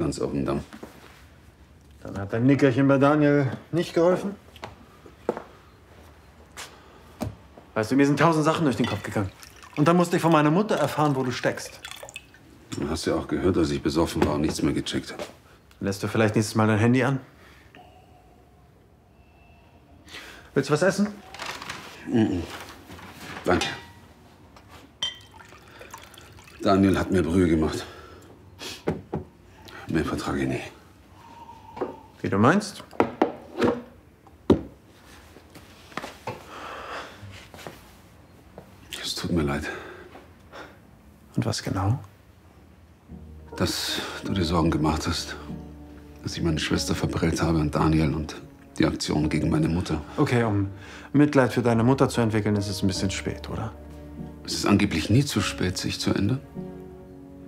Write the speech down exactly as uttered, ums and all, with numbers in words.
Hans-Augendamm. Dann hat dein Nickerchen bei Daniel nicht geholfen? Weißt du, mir sind tausend Sachen durch den Kopf gegangen. Und dann musste ich von meiner Mutter erfahren, wo du steckst. Du hast ja auch gehört, dass ich besoffen war und nichts mehr gecheckt habe. Lässt du vielleicht nächstes Mal dein Handy an? Willst du was essen? Mhm. Danke. Daniel hat mir Brühe gemacht. Mehr vertrage ich nie. Wie du meinst? Es tut mir leid. Und was genau? Dass du dir Sorgen gemacht hast. Dass ich meine Schwester verprellt habe an Daniel und die Aktion gegen meine Mutter. Okay, um Mitleid für deine Mutter zu entwickeln, ist es ein bisschen spät, oder? Es ist angeblich nie zu spät, sich zu ändern.